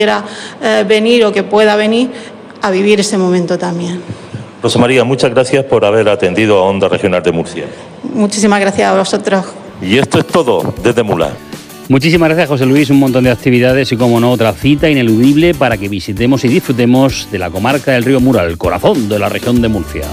quiera venir o que pueda venir a vivir ese momento también. Rosa María, muchas gracias por haber atendido a Onda Regional de Murcia. Muchísimas gracias a vosotros. Y esto es todo desde Mula. Muchísimas gracias, José Luis. Un montón de actividades y, como no, otra cita ineludible para que visitemos y disfrutemos de la comarca del río Mura, el corazón de la región de Murcia.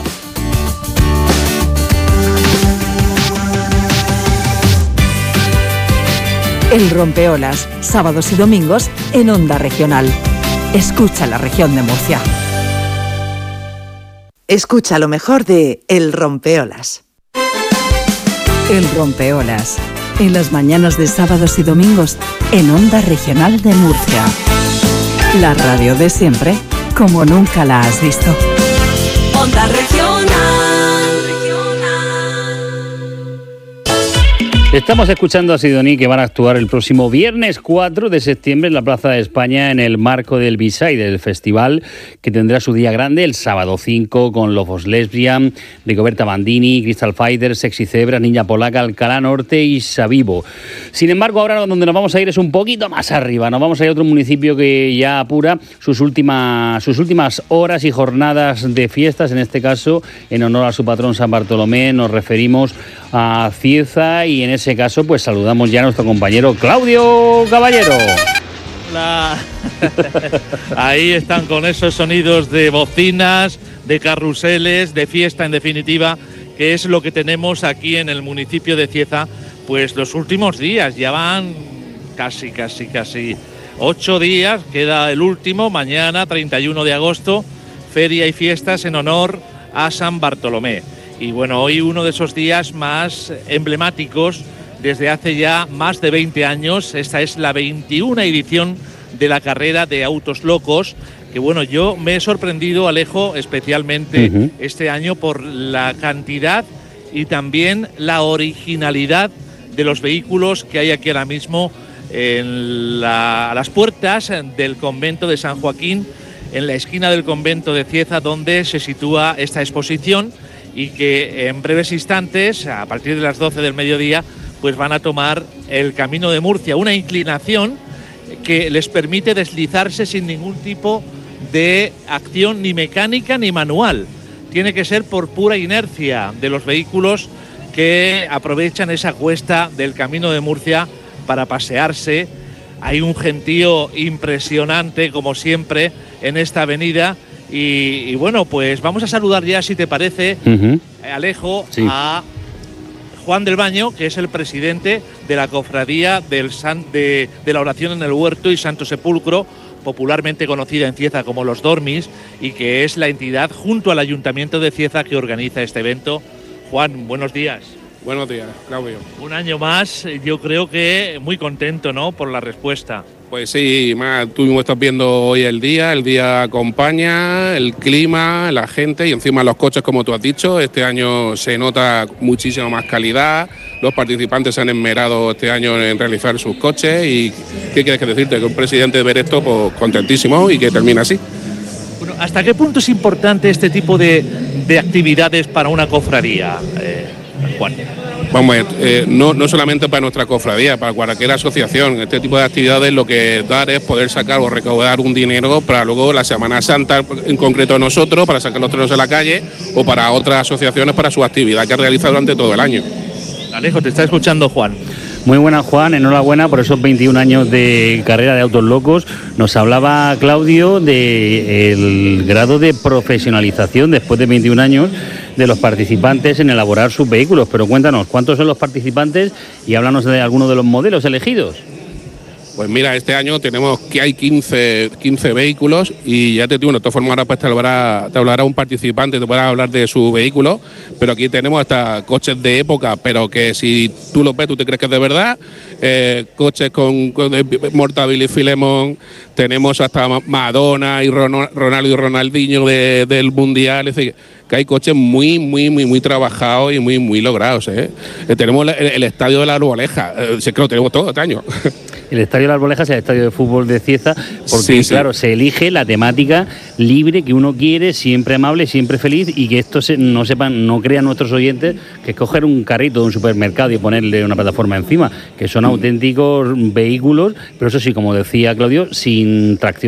El Rompeolas, sábados y domingos en Onda Regional. Escucha la región de Murcia. Escucha lo mejor de El Rompeolas. El Rompeolas, en las mañanas de sábados y domingos en Onda Regional de Murcia. La radio de siempre, como nunca la has visto. Onda Regional. Estamos escuchando a Sidoní, que van a actuar el próximo viernes 4 de septiembre en la Plaza de España en el marco del B-Side, del festival que tendrá su día grande el sábado 5 con Lobos Lesbian, Rigoberta Bandini, Crystal Fighter, Sexy Zebras, Niña Polaca, Alcalá Norte y Savivo. Sin embargo, ahora donde nos vamos a ir es un poquito más arriba. Nos vamos a ir a otro municipio que ya apura sus últimas horas y jornadas de fiestas, en este caso en honor a su patrón San Bartolomé. Nos referimos a Cieza y en ese caso pues saludamos ya a nuestro compañero Claudio Caballero. Hola. Ahí están con esos sonidos de bocinas, de carruseles, de fiesta en definitiva, que es lo que tenemos aquí en el municipio de Cieza, pues los últimos días. Ya van casi 8 días, queda el último, mañana 31 de agosto, feria y fiestas en honor a San Bartolomé. Y bueno, hoy uno de esos días más emblemáticos desde hace ya más de 20 años. Esta es la 21 edición de la carrera de autos locos, que bueno, yo me he sorprendido, Alejo, especialmente este año por la cantidad y también la originalidad de los vehículos que hay aquí ahora mismo a las puertas del convento de San Joaquín, en la esquina del convento de Cieza, donde se sitúa esta exposición, y que en breves instantes, a partir de las 12 del mediodía, pues van a tomar el Camino de Murcia, una inclinación que les permite deslizarse sin ningún tipo de acción ni mecánica ni manual. Tiene que ser por pura inercia de los vehículos que aprovechan esa cuesta del Camino de Murcia para pasearse. Hay un gentío impresionante, como siempre, en esta avenida. Y bueno, pues vamos a saludar ya, si te parece, Alejo, sí, a Juan del Baño, que es el presidente de la cofradía de la oración en el huerto y Santo Sepulcro, popularmente conocida en Cieza como Los Dormis, y que es la entidad junto al Ayuntamiento de Cieza que organiza este evento. Juan, buenos días. Buenos días, Claudio. Un año más, yo creo que muy contento, ¿no?, por la respuesta. Pues sí, tú mismo estás viendo hoy el día acompaña, el clima, la gente y encima los coches, como tú has dicho. Este año se nota muchísima más calidad, los participantes se han esmerado este año en realizar sus coches y ¿qué quieres que decirte? Que un presidente de ver esto, pues contentísimo y que termina así. Bueno, ¿hasta qué punto es importante este tipo de actividades para una cofradía, Juan? Vamos a ver, no solamente para nuestra cofradía, para cualquier asociación. Este tipo de actividades lo que dar es poder sacar o recaudar un dinero para luego la Semana Santa, en concreto nosotros, para sacar los toros a la calle, o para otras asociaciones para su actividad que realiza durante todo el año. Alejo, te está escuchando Juan. Muy buena, Juan, enhorabuena por esos 21 años de carrera de autos locos. Nos hablaba Claudio del grado de profesionalización después de 21 años de los participantes en elaborar sus vehículos, pero cuéntanos, ¿cuántos son los participantes? Y háblanos de algunos de los modelos elegidos. Pues mira, este año tenemos que hay 15 vehículos y ya te digo, de todas formas ahora pues te hablará un participante, te podrá hablar de su vehículo, pero aquí tenemos hasta coches de época, pero que si tú los ves, tú te crees que es de verdad, coches con Mortadelo y Filemón, tenemos hasta Madonna y Ronaldo y Ronaldinho del Mundial, es decir, que hay coches muy trabajados y muy logrados. Tenemos el estadio de la Arboleja, sé que lo tenemos todo este año. El estadio de la Arboleja es el estadio de fútbol de Cieza, porque sí, claro, se elige la temática libre que uno quiere, siempre amable, siempre feliz, y que esto no crean nuestros oyentes que es coger un carrito de un supermercado y ponerle una plataforma encima, que son auténticos vehículos, pero eso sí, como decía Claudio, sin sin tracción